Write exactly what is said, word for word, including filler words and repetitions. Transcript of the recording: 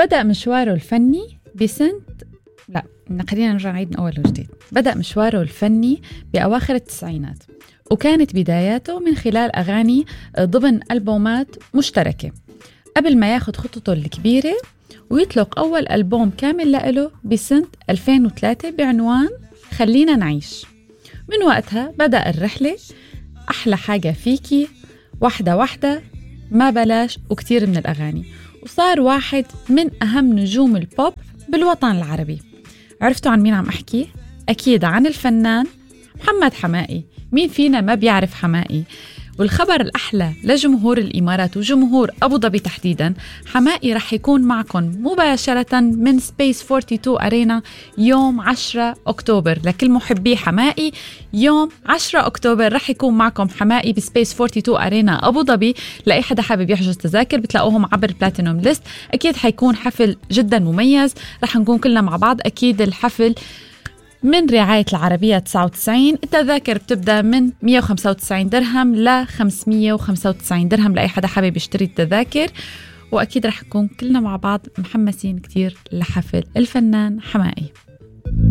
بدأ مشواره الفني بسنة لا خلينا نرجع نعيد من أول وجديد. بدأ مشواره الفني بأواخر التسعينات، وكانت بداياته من خلال أغاني ضمن ألبومات مشتركة قبل ما ياخد خطته الكبيرة ويطلق أول ألبوم كامل له بسنة ألفين وثلاثة بعنوان خلينا نعيش. من وقتها بدأ الرحلة أحلى حاجة فيكي، واحدة واحدة، ما بلاش، وكتير من الأغاني، وصار واحد من أهم نجوم البوب بالوطن العربي. عرفتوا عن مين عم أحكي؟ أكيد عن الفنان محمد حماقي. مين فينا ما بيعرف حماقي؟ والخبر الأحلى لجمهور الإمارات وجمهور أبو ظبي تحديداً، حماقي رح يكون معكم مباشرة من سبيس اثنين وأربعين أرينا يوم عشرة أكتوبر. لكل محبي حماقي، يوم عشرة أكتوبر رح يكون معكم حماقي بسبيس اثنين وأربعين أرينا أبو ظبي. لأي حدا حابب يحجز تذاكر بتلاقوهم عبر بلاتينوم ليست. أكيد حيكون حفل جدا مميز، رح نكون كلنا مع بعض. أكيد الحفل من رعاية العربية تسعة وتسعين. التذاكر بتبدأ من مية وخمسة وتسعين درهم ل خمسمية وخمسة وتسعين درهم لأي حدا حابب يشتري التذاكر. وأكيد رح نكون كلنا مع بعض محمسين كتير لحفل الفنان حماقي.